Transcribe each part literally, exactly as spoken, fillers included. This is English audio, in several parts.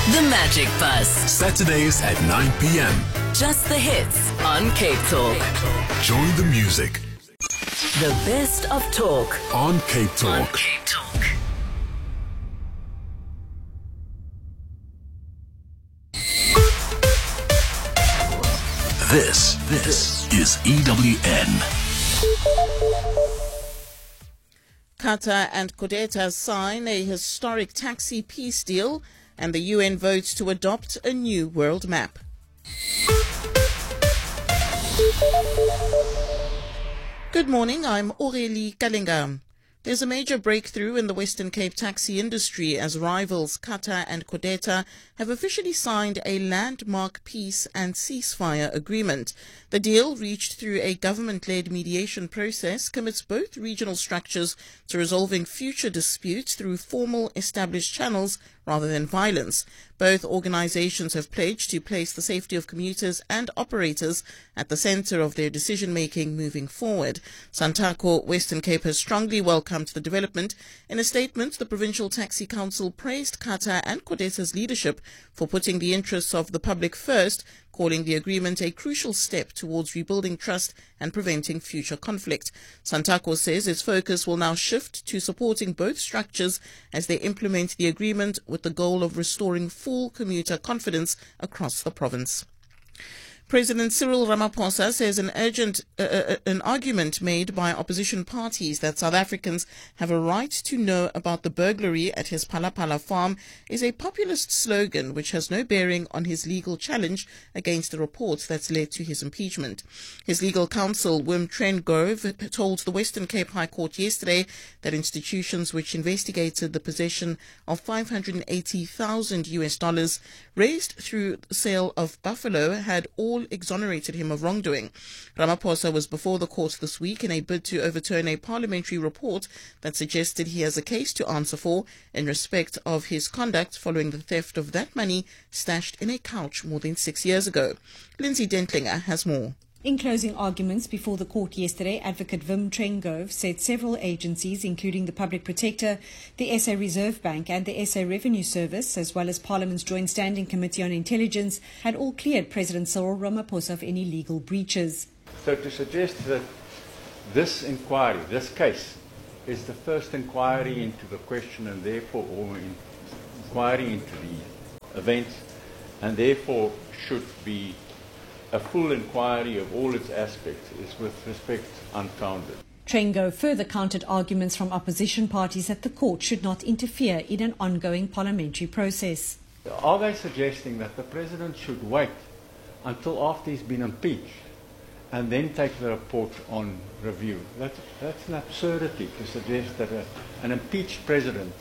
The Magic Bus. Saturdays at nine p m Just the hits on Cape Talk. Join the music The best of talk on Cape on Talk. Cape Talk. This, this is E W N. Qatar and Codeta sign a historic taxi peace deal, and the U N votes to adopt a new world map. Good morning, I'm Aurélie Kalinga. There's a major breakthrough in the Western Cape taxi industry as rivals Qatar and Codeta have officially signed a landmark peace and ceasefire agreement. The deal, reached through a government-led mediation process, commits both regional structures to resolving future disputes through formal established channels rather than violence. Both organizations have pledged to place the safety of commuters and operators at the center of their decision-making moving forward. Santaco Western Cape has strongly welcomed the development. In a statement, the Provincial Taxi Council praised Qatar and Codeta's leadership for putting the interests of the public first, calling the agreement a crucial step towards rebuilding trust and preventing future conflict. Santaco says its focus will now shift to supporting both structures as they implement the agreement with the goal of restoring full commuter confidence across the province. President Cyril Ramaphosa says an urgent uh, uh, an argument made by opposition parties that South Africans have a right to know about the burglary at his Palapala farm is a populist slogan which has no bearing on his legal challenge against the reports that's led to his impeachment. His legal counsel, Wim Trengove, told the Western Cape High Court yesterday that institutions which investigated the possession of five hundred eighty thousand U S dollars raised through the sale of buffalo had all exonerated him of wrongdoing. Ramaphosa was before the court this week in a bid to overturn a parliamentary report that suggested he has a case to answer for in respect of his conduct following the theft of that money stashed in a couch more than six years ago. Lindsay Dentlinger has more. In closing arguments before the court yesterday, Advocate Wim Trengove said several agencies, including the Public Protector, the S A Reserve Bank and the S A Revenue Service, as well as Parliament's Joint Standing Committee on Intelligence, had all cleared President Cyril Ramaphosa of any legal breaches. So to suggest that this inquiry, this case, is the first inquiry into the question and therefore, or in, inquiry into the event, and therefore should be a full inquiry of all its aspects, is with respect unfounded. Trengove further countered arguments from opposition parties that the court should not interfere in an ongoing parliamentary process. Are they suggesting that the President should wait until after he's been impeached and then take the report on review? That's, that's an absurdity to suggest that a, an impeached President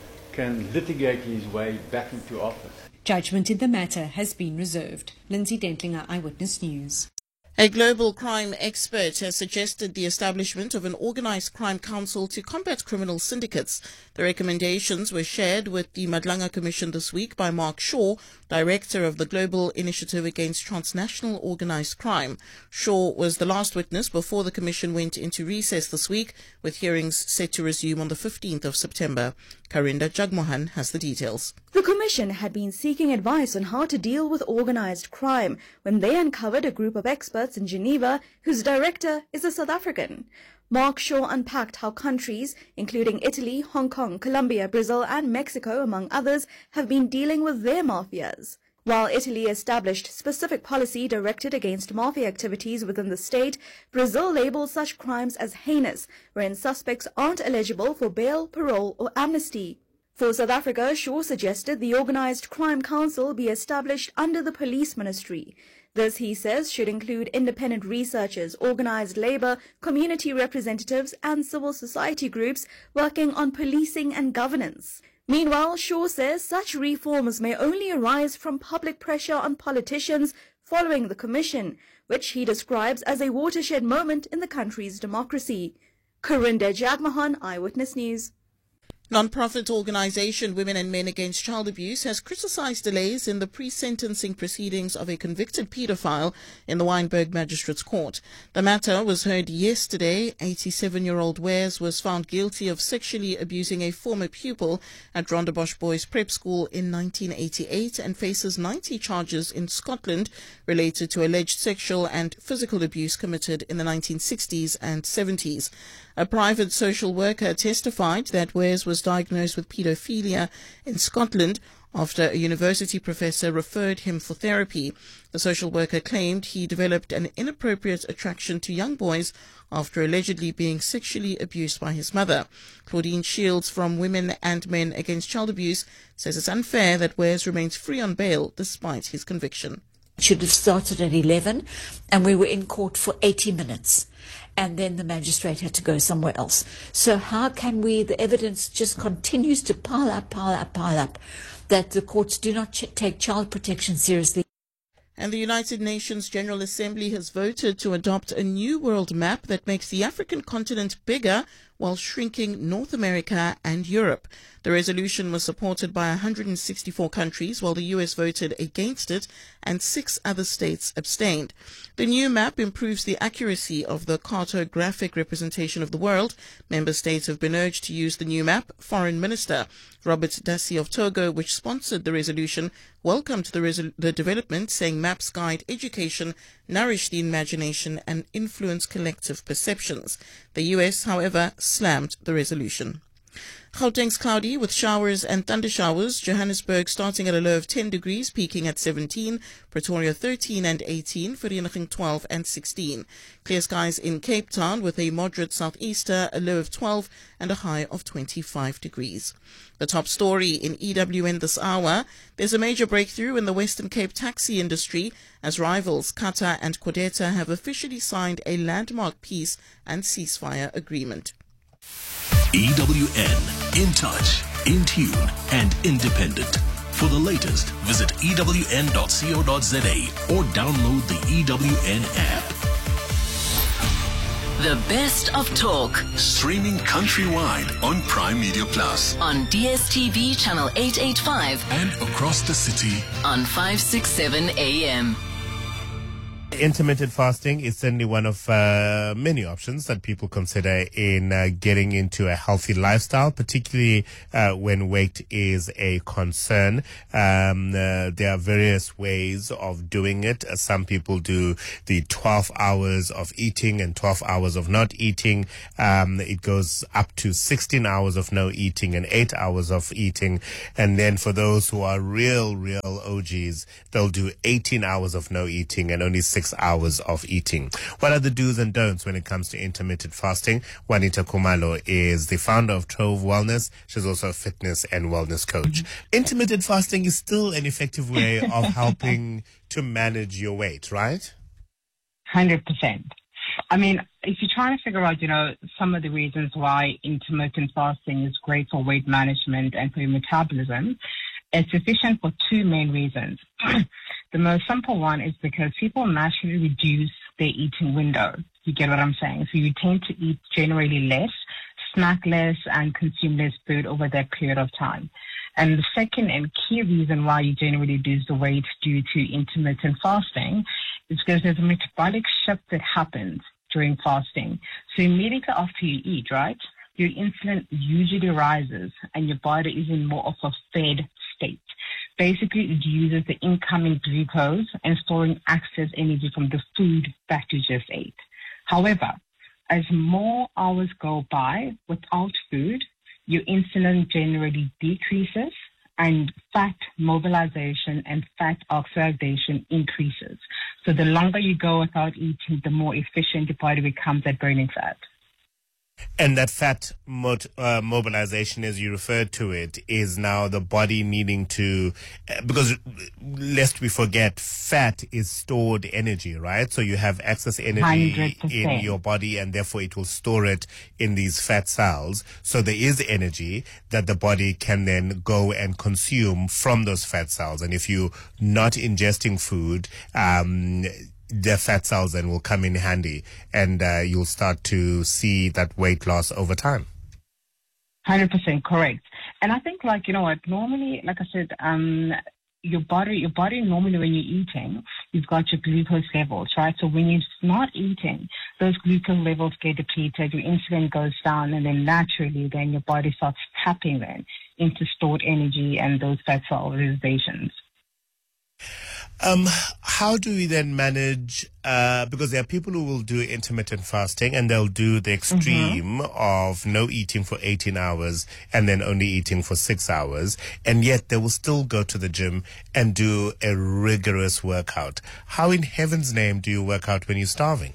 can litigate his way back into office. Judgment in the matter has been reserved. Lindsay Dentlinger, Eyewitness News. A global crime expert has suggested the establishment of an organized crime council to combat criminal syndicates. The recommendations were shared with the Madlanga Commission this week by Mark Shaw, director of the Global Initiative Against Transnational Organized Crime. Shaw was the last witness before the Commission went into recess this week, with hearings set to resume on the fifteenth of September. Karinda Jagmohan has the details. The Commission had been seeking advice on how to deal with organized crime when they uncovered a group of experts in Geneva whose director is a South African. Mark Shaw unpacked how countries, including Italy, Hong Kong, Colombia, Brazil and Mexico, among others, have been dealing with their mafias. While Italy established specific policy directed against mafia activities within the state, Brazil labels such crimes as heinous, wherein suspects aren't eligible for bail, parole or amnesty. For South Africa, Shaw suggested the Organised Crime Council be established under the Police Ministry. This, he says, should include independent researchers, organised labour, community representatives and civil society groups working on policing and governance. Meanwhile, Shaw says such reforms may only arise from public pressure on politicians following the Commission, which he describes as a watershed moment in the country's democracy. Karinda Jagmohan, Eyewitness News. Non-profit organization Women and Men Against Child Abuse has criticized delays in the pre-sentencing proceedings of a convicted pedophile in the Wynberg Magistrates Court. The matter was heard yesterday. eighty-seven-year-old Wares was found guilty of sexually abusing a former pupil at Rondebosch Boys Prep School in nineteen eighty-eight and faces ninety charges in Scotland related to alleged sexual and physical abuse committed in the nineteen sixties and seventies. A private social worker testified that Wares was diagnosed with paedophilia in Scotland after a university professor referred him for therapy. The social worker claimed he developed an inappropriate attraction to young boys after allegedly being sexually abused by his mother. Claudine Shields from Women and Men Against Child Abuse says it's unfair that Wares remains free on bail despite his conviction. It should have started at eleven, and we were in court for eighty minutes. And then the magistrate had to go somewhere else. So how can we, the evidence just continues to pile up, pile up, pile up, that the courts do not ch- take child protection seriously. And the United Nations General Assembly has voted to adopt a new world map that makes the African continent bigger while shrinking North America and Europe. The resolution was supported by one hundred sixty-four countries, while the U S voted against it and six other states abstained. The new map improves the accuracy of the cartographic representation of the world. Member states have been urged to use the new map. Foreign Minister Robert Dassi of Togo, which sponsored the resolution, welcomed the, resol- the development, saying maps guide education, nourish the imagination and influence collective perceptions. The U S, however, slammed the resolution. Gauteng's cloudy with showers and thundershowers. Johannesburg starting at a low of ten degrees, peaking at seventeen. Pretoria thirteen and eighteen. Vereeniging twelve and sixteen. Clear skies in Cape Town with a moderate southeaster, a low of twelve and a high of twenty-five degrees. The top story in E W N this hour. There's a major breakthrough in the Western Cape taxi industry as rivals Qatar and Codeta have officially signed a landmark peace and ceasefire agreement. E W N, in touch, in tune, and independent. For the latest, visit E W N dot co dot za or download the E W N app. The best of talk Streaming countrywide on Prime Media Plus on D S T V channel eight eighty-five and across the city on five sixty-seven A M. Intermittent fasting is certainly one of uh, many options that people consider in uh, getting into a healthy lifestyle, particularly uh, when weight is a concern. Um, uh, there are various ways of doing it. Uh, some people do the twelve hours of eating and twelve hours of not eating. Um, it goes up to sixteen hours of no eating and eight hours of eating. And then for those who are real, real O Gs, they'll do eighteen hours of no eating and only six hours of eating. What are the do's and don'ts when it comes to intermittent fasting? Juanita Kumalo is the founder of Trove Wellness. She's also a fitness and wellness coach. Intermittent fasting is still an effective way of helping to manage your weight, right? one hundred percent. I mean, if you're trying to figure out, you know, some of the reasons why intermittent fasting is great for weight management and for your metabolism, it's efficient for two main reasons. The most simple one is because people naturally reduce their eating window. You get what I'm saying? So you tend to eat generally less, snack less, and consume less food over that period of time. And the second and key reason why you generally lose the weight due to intermittent fasting is because there's a metabolic shift that happens during fasting. So immediately after you eat, right, your insulin usually rises and your body is in more of a fed state. Basically, it uses the incoming glucose and storing excess energy from the food that you just ate. However, as more hours go by without food, your insulin generally decreases and fat mobilization and fat oxidation increases. So the longer you go without eating, the more efficient your body becomes at burning fat. And that fat mot- uh, mobilization, as you referred to it, is now the body needing to, uh, because lest we forget, fat is stored energy, right? So you have excess energy one hundred percent in your body and therefore it will store it in these fat cells. So there is energy that the body can then go and consume from those fat cells. And if you're not ingesting food, um, the fat cells then will come in handy and uh, you'll start to see that weight loss over time. one hundred percent correct. And I think, like, you know what, normally, like I said, um, your body, your body normally when you're eating, you've got your glucose levels, right? So when you're not eating, those glucose levels get depleted, your insulin goes down, and then naturally then your body starts tapping then into stored energy and those fat cell reservations. Um, how do we then manage, uh, because there are people who will do intermittent fasting and they'll do the extreme mm-hmm. of no eating for eighteen hours and then only eating for six hours, and yet they will still go to the gym and do a rigorous workout. How in heaven's name do you work out when you're starving?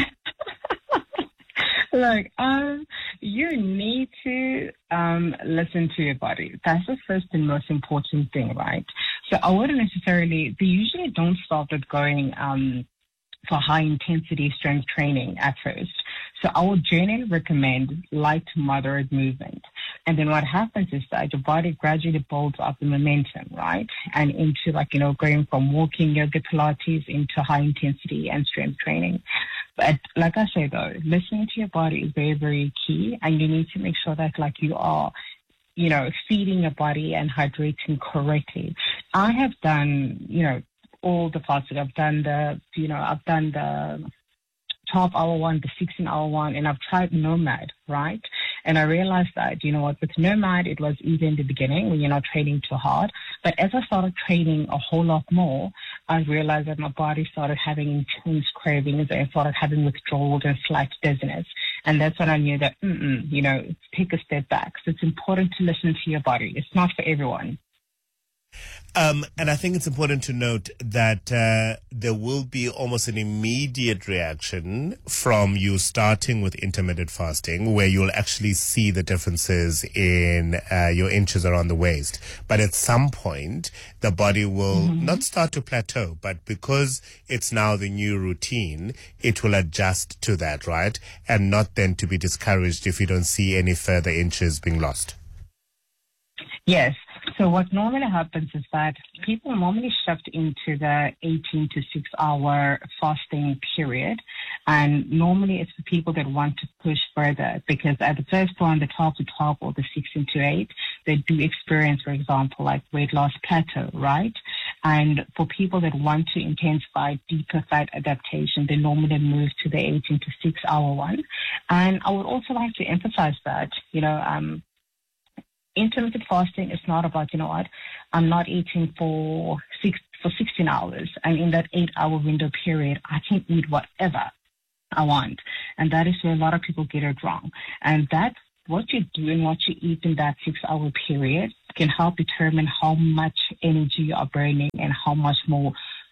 Look, um, you need to um, listen to your body. That's the first and most important thing, right? So I wouldn't necessarily, they usually don't start with going um, for high-intensity strength training at first. So I would generally recommend light to moderate movement. And then what happens is that your body gradually builds up the momentum, right? And into, like, you know, going from walking, yoga, Pilates into high-intensity and strength training. But like I say, though, listening to your body is very, very key. And you need to make sure that, like, you are, you know, feeding your body and hydrating correctly. I have done, you know, all the fasting. I've done the, you know, I've done the twelve-hour one, the sixteen-hour one, and I've tried Nomad, right? And I realized that, you know what, with Nomad, it was easy in the beginning when you're not training too hard. But as I started training a whole lot more, I realized that my body started having intense cravings and started having withdrawals and slight dizziness. And that's when I knew that, mm-mm, you know, take a step back. So it's important to listen to your body. It's not for everyone. Um, and I think it's important to note that uh, there will be almost an immediate reaction from you starting with intermittent fasting, where you'll actually see the differences in uh, your inches around the waist. But at some point, the body will mm-hmm. not start to plateau, but because it's now the new routine, it will adjust to that, right? And not then to be discouraged if you don't see any further inches being lost. Yes. So what normally happens is that people normally shift into the eighteen to six hour fasting period. And normally it's for people that want to push further, because at the first one, the twelve to twelve or the sixteen to eight, they do experience, for example, like weight loss plateau, right? And for people that want to intensify deeper fat adaptation, they normally move to the eighteen to six hour one. And I would also like to emphasize that, you know, um, intermittent fasting is not about, you know what, I'm not eating for six for sixteen hours, and in that eight-hour window period, I can eat whatever I want. And that is where a lot of people get it wrong. And that, what you do and what you eat in that six-hour period can help determine how much energy you are burning and how much more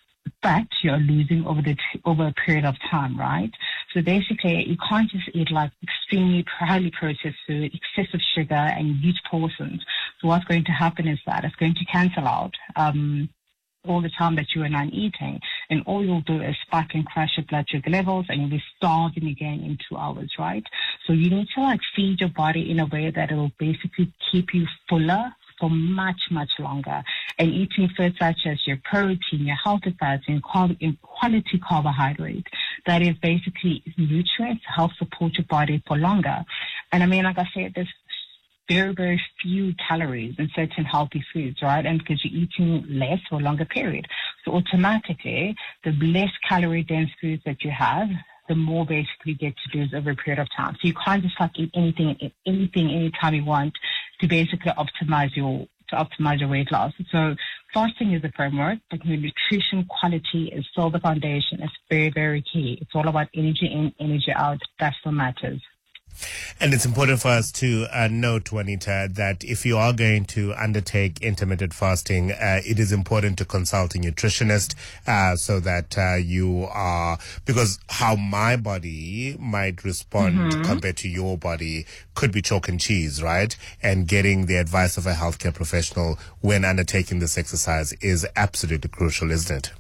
fat you're losing over the t- over a period of time, right? So basically, you can't just eat like extremely highly processed food, excessive sugar, and huge portions. So what's going to happen is that it's going to cancel out um, all the time that you are not eating, and all you'll do is spike and crash your blood sugar levels, and you'll be starving again in two hours, right? So you need to like feed your body in a way that it will basically keep you fuller for much, much longer. And eating foods such as your protein, your healthy fats, and quality carbohydrates, that is basically nutrients to help support your body for longer. And I mean, like I said, there's very, very few calories in certain healthy foods, right? And because you're eating less for a longer period. So automatically, the less calorie dense foods that you have, the more basically you get to lose over a period of time. So you can't just like eat anything, anything, anytime you want to basically optimize your to optimize your weight loss. So fasting is the framework, but your nutrition quality is still the foundation. It's very, very key. It's all about energy in, energy out. That's what matters. And it's important for us to uh, note, Juanita, that if you are going to undertake intermittent fasting, uh, it is important to consult a nutritionist uh, so that uh, you are, because how my body might respond mm-hmm. compared to your body could be chalk and cheese, right? And getting the advice of a healthcare professional when undertaking this exercise is absolutely crucial, isn't it?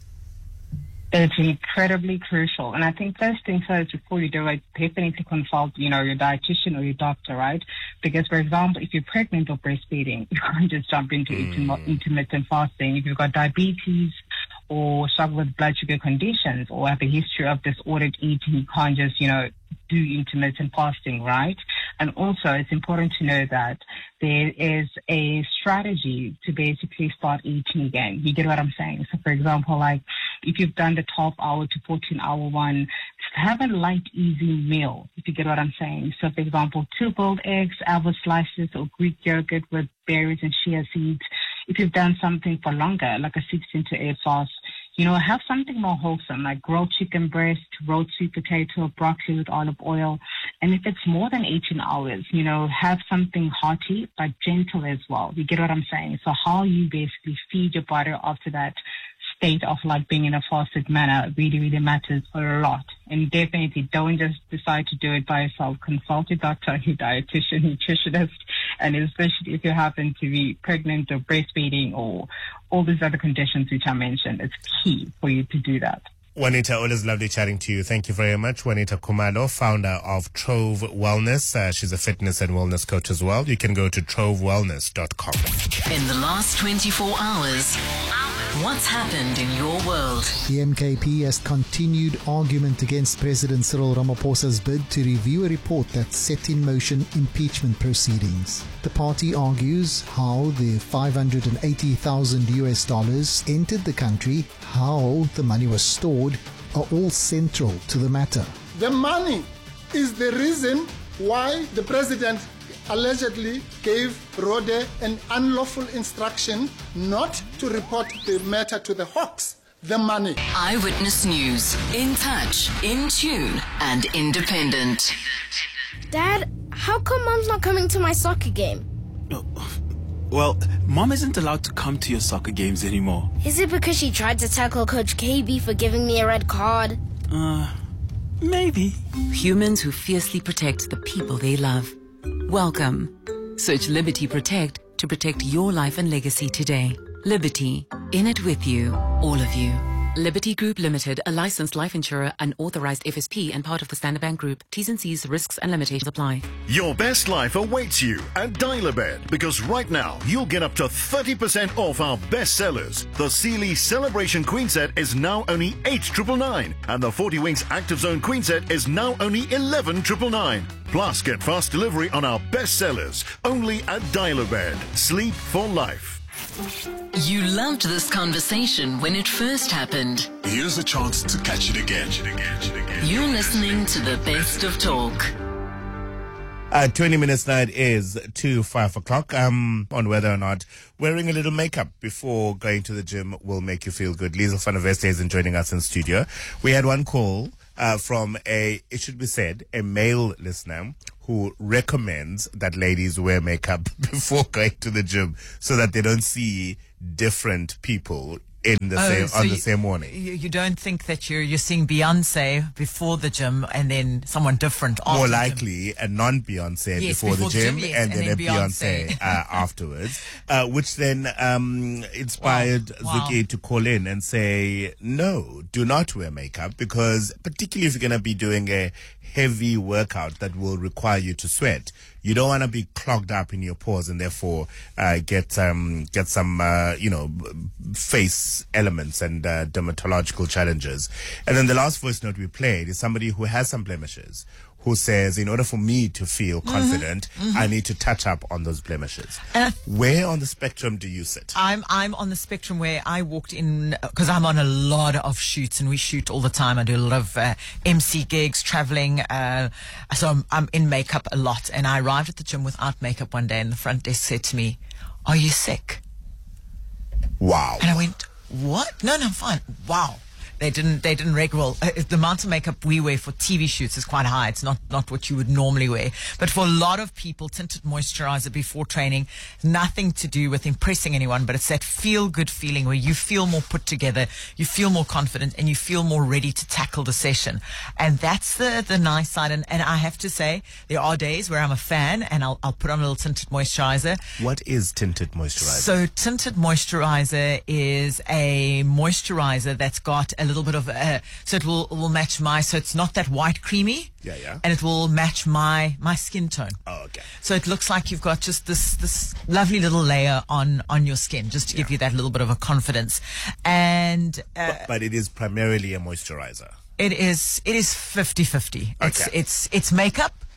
It's incredibly crucial. And I think first thing first, before you do it, definitely consult, you know, your dietitian or your doctor, right? Because, for example, if you're pregnant or breastfeeding, you can't just jump into mm. intermittent fasting. If you've got diabetes or struggle with blood sugar conditions or have a history of disordered eating, you can't just, you know, do intermittent fasting, right? And also, it's important to know that there is a strategy to basically start eating again. You get what I'm saying? So, for example, like if you've done the twelve hour to fourteen hour one, have a light, easy meal, if you get what I'm saying. So, for example, two boiled eggs, apple slices, or Greek yogurt with berries and chia seeds. If you've done something for longer, like a sixteen to eight fast, you know, have something more wholesome, like grilled chicken breast, roast sweet potato, broccoli with olive oil. And if it's more than eighteen hours, you know, have something hearty but gentle as well. You get what I'm saying? So how you basically feed your body after that state of like being in a fasted manner really, really matters a lot. And definitely don't just decide to do it by yourself. Consult your doctor, your dietitian, nutritionist, and especially if you happen to be pregnant or breastfeeding or all these other conditions which I mentioned, it's key for you to do that. Juanita, always lovely chatting to you. Thank you very much. Juanita Khumalo, founder of Trove Wellness. Uh, she's a fitness and wellness coach as well. You can go to trove wellness dot com. In the last twenty-four hours, what's happened in your world? The M K P has continued argument against President Cyril Ramaphosa's bid to review a report that set in motion impeachment proceedings. The party argues how the five hundred eighty thousand U S dollars entered the country, how the money was stored, are all central to the matter. The money is the reason why the president allegedly gave Rode an unlawful instruction not to report the matter to the Hawks. The money. Eyewitness News. In touch, in tune, and independent. Dad, how come Mom's not coming to my soccer game? Well, Mom isn't allowed to come to your soccer games anymore. Is it because she tried to tackle Coach K B for giving me a red card? Uh, maybe. Humans who fiercely protect the people they love. Welcome. Search Liberty Protect to protect your life and legacy today. Liberty. In it with you. All of you. Liberty Group Limited, a licensed life insurer, an authorized F S P and part of the Standard Bank Group. T's and C's, risks and limitations apply. Your best life awaits you at Dial-A-Bed, because right now you'll get up to thirty percent off our best sellers. The Sealy Celebration Queen Set is now only eight nine nine nine and the forty Winks Active Zone Queen Set is now only eleven nine nine nine. Plus, get fast delivery on our best sellers only at Dial-A-Bed. Sleep for life. You loved this conversation when it first happened. Here's a chance to catch it again. You're listening to the best of talk. Uh, twenty minutes now it is to five o'clock. Um, on whether or not wearing a little makeup before going to the gym will make you feel good. Liesl van der Westhuizen isn't joining us in studio. We had one call uh, from a, it should be said, a male listener who recommends that ladies wear makeup before going to the gym so that they don't see different people in the oh, same so on the you, same morning. You, you don't think that you're you're seeing Beyonce before the gym and then someone different after More the likely gym. a non-Beyonce yes, before, before the gym, the gym yes, and, and then, then a Beyonce, Beyonce. uh, afterwards, uh, which then um, inspired wow. Zuki Wow. to call in and say, no, do not wear makeup, because particularly if you're going to be doing a heavy workout that will require you to sweat, you don't want to be clogged up in your pores and therefore uh, get um, get some uh, you know face elements and uh, dermatological challenges. And then the last voice note we played is somebody who has some blemishes, who says, in order for me to feel confident, Mm-hmm, mm-hmm. I need to touch up on those blemishes. And Where on the spectrum do you sit? I'm I'm on the spectrum where I walked in, because I'm on a lot of shoots and we shoot all the time. I do a lot of uh, M C gigs, traveling, uh, so I'm, I'm in makeup a lot. And I arrived at the gym without makeup one day, and the front desk said to me, "Are you sick?" Wow. And I went, "What? No, no, I'm fine." Wow. They didn't, they didn't reg- well, uh, the amount of makeup we wear for T V shoots is quite high. It's not, not what you would normally wear. But for a lot of people, tinted moisturizer before training, nothing to do with impressing anyone, but it's that feel good feeling where you feel more put together, you feel more confident, and you feel more ready to tackle the session. And that's the, the nice side. And, and I have to say, there are days where I'm a fan and I'll, I'll put on a little tinted moisturizer. What is tinted moisturizer? So tinted moisturizer is a moisturizer that's got a little bit of uh, so it will will match my, so it's not that white creamy, Yeah, yeah. and it will match my my skin tone. Oh, okay. So it looks like you've got just this this lovely little layer on on your skin, just to give you that little bit of a confidence. And uh, but, but it is primarily a moisturizer. it is it is fifty fifty. It's Okay. it's it's makeup. Yeah.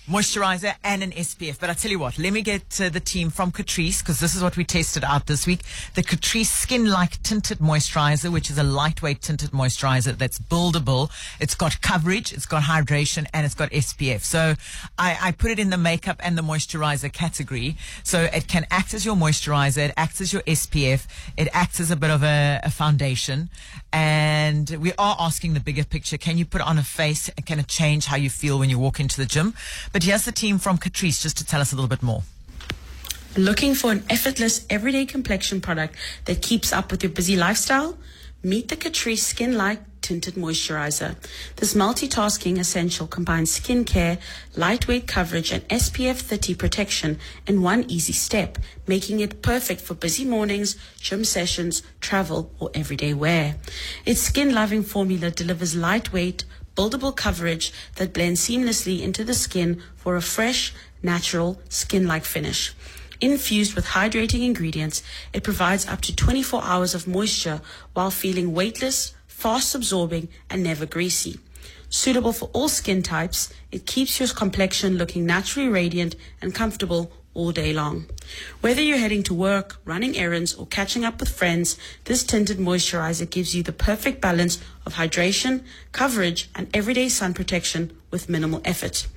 moisturizer and an S P F. But I tell you what, let me get uh, the team from Catrice, because this is what we tested out this week. The Catrice Skin Like Tinted Moisturizer, which is a lightweight tinted moisturizer that's buildable. It's got coverage, it's got hydration, and it's got S P F. So I, I put it in the makeup and the moisturizer category. So it can act as your moisturizer, it acts as your S P F, it acts as a bit of a, a foundation. And we are asking the bigger picture. Can you put on a face? Can it change how you feel when you walk into the gym? But here's the team from Catrice just to tell us a little bit more. Looking for an effortless, everyday complexion product that keeps up with your busy lifestyle? Meet the Catrice Skin Like Tinted Moisturizer. This multitasking essential combines skincare, lightweight coverage, and S P F thirty protection in one easy step, making it perfect for busy mornings, gym sessions, travel, or everyday wear. Its skin-loving formula delivers lightweight, buildable coverage that blends seamlessly into the skin for a fresh, natural, skin-like finish. Infused with hydrating ingredients, it provides up to twenty-four hours of moisture while feeling weightless, fast absorbing, and never greasy. Suitable for all skin types, it keeps your complexion looking naturally radiant and comfortable all day long. Whether you're heading to work, running errands, or catching up with friends, this tinted moisturizer gives you the perfect balance of hydration, coverage, and everyday sun protection with minimal effort.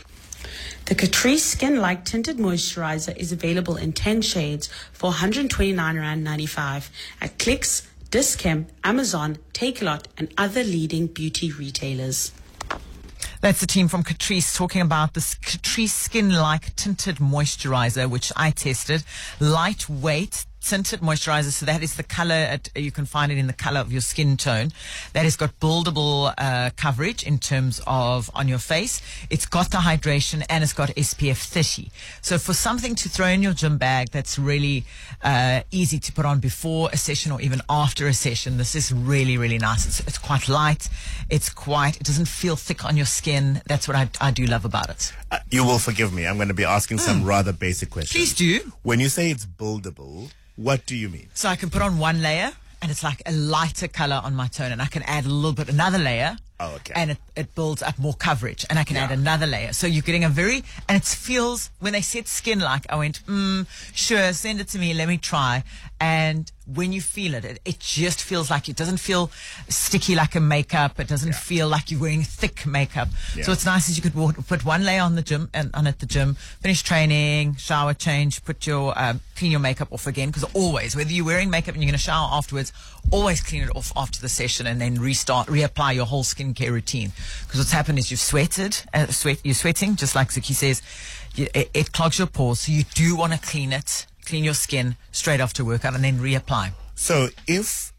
The Catrice Skin Like Tinted Moisturizer is available in ten shades for one hundred twenty-nine rand ninety-five at Clicks, Dis-Chem, Amazon, Takealot, and other leading beauty retailers. That's the team from Catrice talking about this Catrice Skin Like Tinted Moisturizer, which I tested. Lightweight tinted moisturizer, so that is the color, at, you can find it in the color of your skin tone. That has got buildable uh, coverage in terms of on your face. It's got the hydration, and it's got S P F thirty. So for something to throw in your gym bag that's really uh, easy to put on before a session or even after a session, this is really, really nice. It's, it's quite light. It's quite, it doesn't feel thick on your skin. That's what I, I do love about it. Uh, you will forgive me. I'm going to be asking some mm. rather basic questions. Please do. When you say it's buildable, what do you mean? So I can put on one layer, and it's like a lighter color on my tone, and I can add a little bit, another layer. Oh, okay. And it, it builds up more coverage, and I can yeah. add another layer. So you're getting a very, and it feels, when they said skin like, I went, mm, sure, send it to me, let me try. And when you feel it, it, it just feels like, it doesn't feel sticky like a makeup. It doesn't yeah. feel like you're wearing thick makeup. Yeah. So it's nice as you could walk, put one layer on the gym, and on at the gym, finish training, shower, change, put your, um, clean your makeup off again. Because always, whether you're wearing makeup and you're going to shower afterwards, always clean it off after the session, and then restart, reapply your whole skincare routine. Because what's happened is you've sweated, uh, sweat, you're sweating, just like Zuki says, you, it, it clogs your pores. So you do want to clean it, clean your skin straight after workout, and then reapply. So if